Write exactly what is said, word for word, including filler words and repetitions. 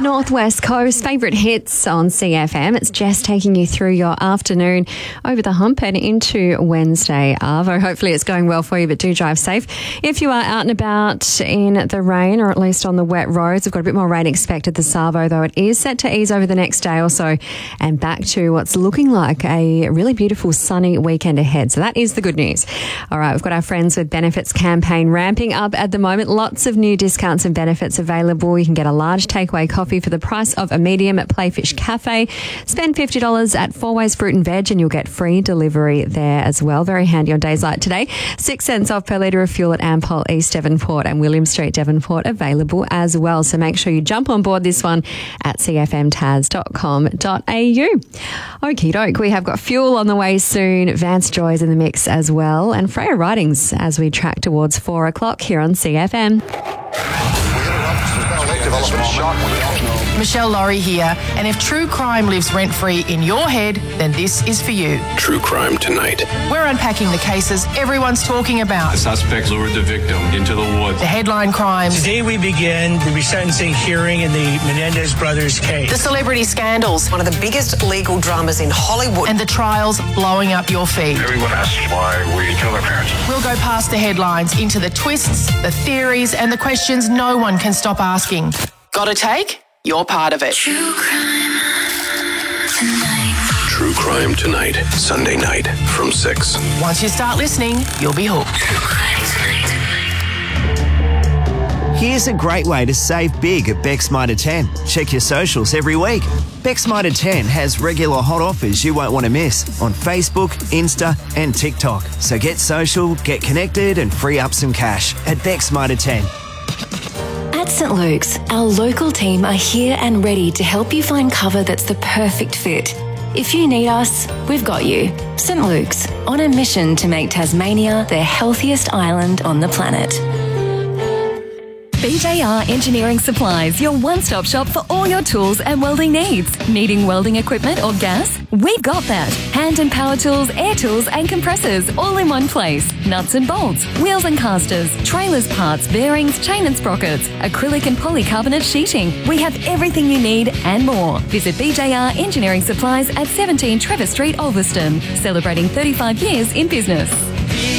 Northwest Coast, favourite hits on C F M. It's Jess taking you through your afternoon over the hump and into Wednesday, Arvo. Hopefully it's going well for you, but do drive safe. If you are out and about in the rain, or at least on the wet roads, we've got a bit more rain expected this Arvo, though it is set to ease over the next day or so and back to what's looking like a really beautiful sunny weekend ahead. So that is the good news. All right, we've got our Friends with Benefits campaign ramping up at the moment. Lots of new discounts and benefits available. You can get a large takeaway coffee for the price of a medium at Playfish Cafe. Spend fifty dollars at Four Ways Fruit and Veg and you'll get free delivery there as well. Very handy on days like today. Six cents off per litre of fuel at Ampol East Devonport and William Street Devonport available as well. So make sure you jump on board this one at c f m tas dot com dot a u. Okie doke, we have got fuel on the way soon. Vance Joy's in the mix as well. And Freya Ridings as we track towards four o'clock here on C F M. Michelle Laurie here, and if true crime lives rent-free in your head, then this is for you. True Crime Tonight. We're unpacking the cases everyone's talking about. The suspect lured the victim into the woods. The headline crimes. Today we begin the resentencing hearing in the Menendez brothers case. The celebrity scandals. One of the biggest legal dramas in Hollywood. And the trials blowing up your feed. Everyone asks why we kill our parents. We'll go past the headlines into the twists, the theories, and the questions no one can stop asking. Got a take? You're part of it. True Crime Tonight. True Crime Tonight, Sunday night from six. Once you start listening, you'll be hooked. True Crime Tonight. Here's a great way to save big at Beck's Mitre ten. Check your socials every week. Beck's Mitre ten has regular hot offers you won't want to miss on Facebook, Insta and TikTok. So get social, get connected and free up some cash at Beck's Mitre ten. At St Luke's, our local team are here and ready to help you find cover that's the perfect fit. If you need us, we've got you. St Luke's, on a mission to make Tasmania the healthiest island on the planet. B J R Engineering Supplies, your one-stop shop for all your tools and welding needs. Needing welding equipment or gas? We've got that. Hand and power tools, air tools and compressors all in one place. Nuts and bolts, wheels and casters, trailers parts, bearings, chain and sprockets, acrylic and polycarbonate sheeting. We have everything you need and more. Visit B J R Engineering Supplies at seventeen Trevor Street, Ulverston, celebrating thirty-five years in business.